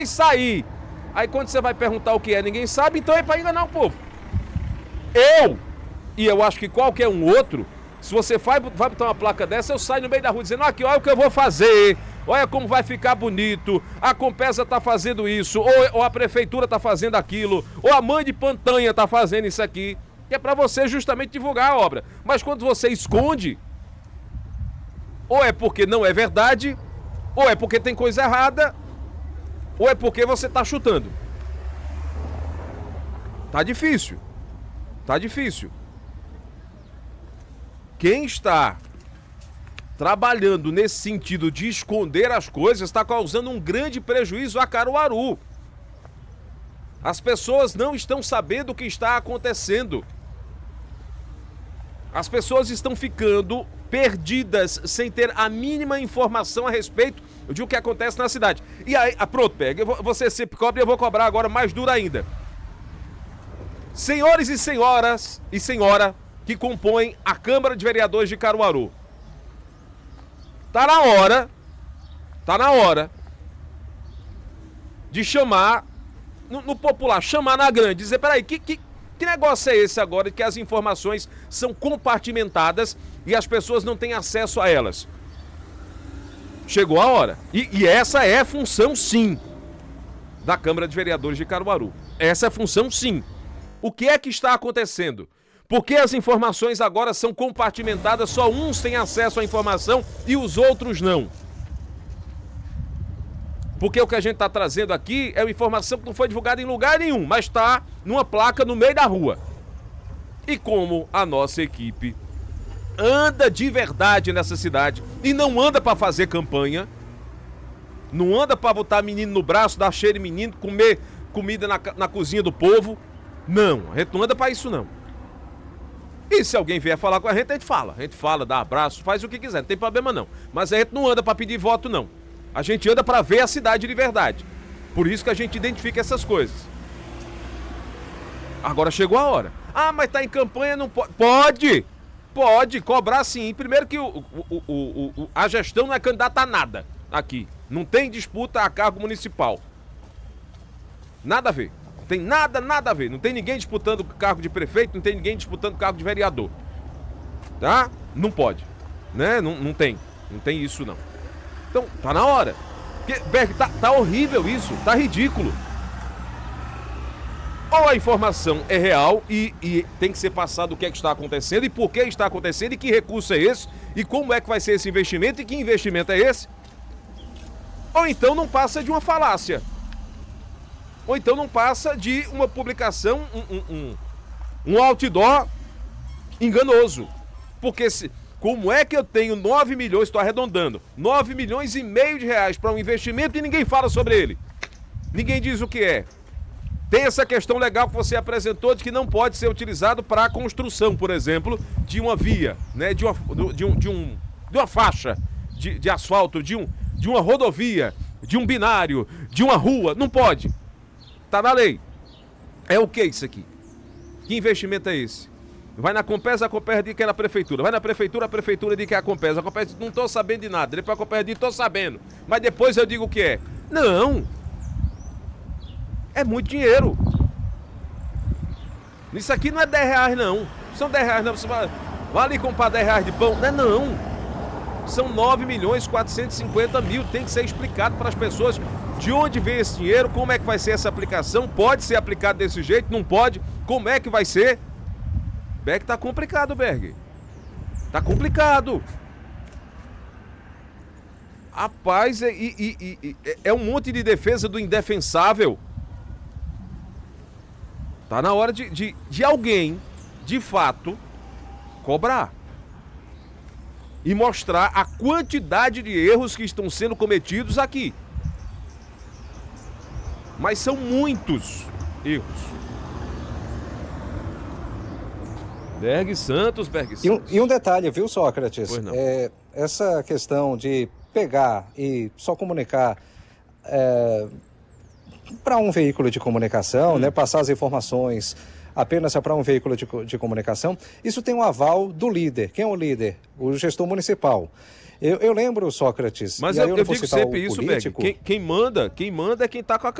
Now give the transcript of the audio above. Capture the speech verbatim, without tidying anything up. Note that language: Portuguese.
sair. Aí quando você vai perguntar o que é, ninguém sabe, então é para enganar o povo. Eu, e eu acho que qualquer um outro, se você vai, vai botar uma placa dessa, eu saio no meio da rua dizendo, aqui, olha o que eu vou fazer, olha como vai ficar bonito, a Compesa tá fazendo isso, ou, ou a prefeitura tá fazendo aquilo, ou a mãe de Pantanha tá fazendo isso aqui, que é para você justamente divulgar a obra. Mas quando você esconde, ou é porque não é verdade, ou é porque tem coisa errada, ou é porque você tá chutando. Tá difícil. Tá difícil. Quem está trabalhando nesse sentido de esconder as coisas está causando um grande prejuízo a Caruaru. As pessoas não estão sabendo o que está acontecendo. As pessoas estão ficando perdidas sem ter a mínima informação a respeito de o que acontece na cidade. E aí, ah, pronto, pega, você sempre cobra e eu vou cobrar agora mais duro ainda. Senhores e senhoras e senhora que compõem a Câmara de Vereadores de Caruaru. Tá na hora, tá na hora de chamar, no, no popular, chamar na grande, dizer, peraí, que, que, que negócio é esse agora de que as informações são compartimentadas e as pessoas não têm acesso a elas? Chegou a hora. E, e essa é a função, sim, da Câmara de Vereadores de Caruaru. Essa é a função, sim. O que é que está acontecendo? Por que as informações agora são compartimentadas, só uns têm acesso à informação e os outros não? Porque o que a gente está trazendo aqui é uma informação que não foi divulgada em lugar nenhum, mas está numa placa no meio da rua. E como a nossa equipe anda de verdade nessa cidade e não anda para fazer campanha, não anda para botar menino no braço, dar cheiro em menino, comer comida na, na cozinha do povo, não, a gente não anda para isso não. E se alguém vier falar com a gente, a gente fala, a gente fala, dá abraço, faz o que quiser, não tem problema não. Mas a gente não anda para pedir voto não, a gente anda para ver a cidade de verdade. Por isso que a gente identifica essas coisas. Agora chegou a hora. Ah, mas tá em campanha, não pode. Pode! Pode cobrar sim. Primeiro que o, o, o, o, a gestão não é candidata a nada aqui. Não tem disputa a cargo municipal. Nada a ver. Não tem nada, nada a ver. Não tem ninguém disputando o cargo de prefeito, não tem ninguém disputando o cargo de vereador. Tá? Não pode. Né? Não, não tem. Não tem isso não. Então, tá na hora. Porque, Berg, tá, tá horrível isso. Tá ridículo. Ou a informação é real e, e tem que ser passado o que é que está acontecendo e por que está acontecendo e que recurso é esse e como é que vai ser esse investimento e que investimento é esse. Ou então não passa de uma falácia. Ou então não passa de uma publicação, um, um, um, um outdoor enganoso. Porque se, como é que eu tenho nove milhões, estou arredondando, nove milhões e meio de reais para um investimento e ninguém fala sobre ele? Ninguém diz o que é. Tem essa questão legal que você apresentou de que não pode ser utilizado para a construção, por exemplo, de uma via, né, de, uma, de, um, de, um, de uma faixa de, de asfalto, de, um, de uma rodovia, de um binário, de uma rua. Não pode. Tá na lei. É o que isso aqui? Que investimento é esse? Vai na Compesa, a Compesa diz que é na prefeitura. Vai na prefeitura, a prefeitura diz que é a Compesa. A Compesa diz, não estou sabendo de nada. Depois a Compesa diz, estou sabendo. Mas depois eu digo o que é. Não. É muito dinheiro. Isso aqui não é dez reais, não. São dez reais, não. Você vai, vai ali comprar dez reais de pão. Não é, não. São nove milhões quatrocentos e cinquenta mil. Tem que ser explicado para as pessoas de onde vem esse dinheiro, como é que vai ser essa aplicação. Pode ser aplicado desse jeito, não pode. Como é que vai ser? Berg, tá complicado, Berg. Tá complicado. Rapaz, é, e, e, e, é um monte de defesa do indefensável. Tá na hora de, de, de alguém, de fato, cobrar. E mostrar a quantidade de erros que estão sendo cometidos aqui. Mas são muitos erros. Berg Santos, Berg Santos. E um, e um detalhe, viu, Sócrates? Pois não. É, essa questão de pegar e só comunicar... É, para um veículo de comunicação, hum. né, passar as informações apenas para um veículo de, de comunicação, isso tem um aval do líder. Quem é o líder? O gestor municipal. Eu, eu lembro, Sócrates, Mas e aí eu, eu eu não vou digo citar sempre o isso, Beck. político. Quem, quem manda, quem manda é quem tá com a